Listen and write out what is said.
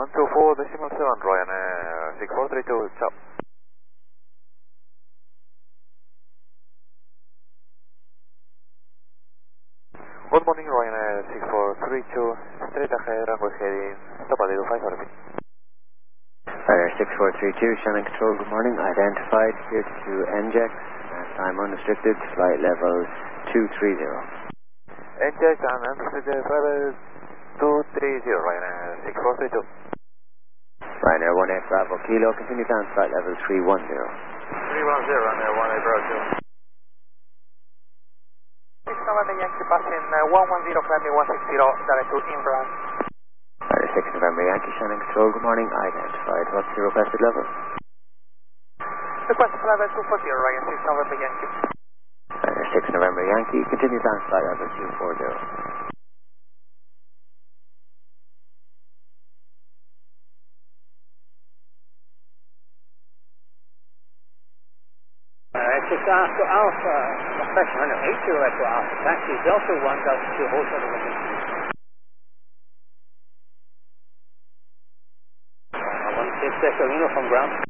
124.7, Ryanair 6432, ciao. Good morning, Ryanair 6432, straight ahead, runway heading, stop at 25 RP. Ryanair 6432, Shannon Control, good morning. Identified, here to NJEX, time unrestricted, flight level 230. NJEX and unrestricted level 230, Ryanair 6432. Ryanair 18 Bravo Kilo, continue down flight level 310. 310, Ryanair 18 Bravo 2. 6 November Yankee passing 110, climbing 160, direct to Inverark. Ryanair 6 November Yankee, Shannon Control, good morning. Identified, what's your requested level? Requested level 240, Ryanair 6 November Yankee. Ryanair 6 November Yankee, continue down flight level 240. It's Oscar Alpha, Professional 180 Echo Alpha, taxi Delta 1002, Hotel November. 16 Echo Uniform ground.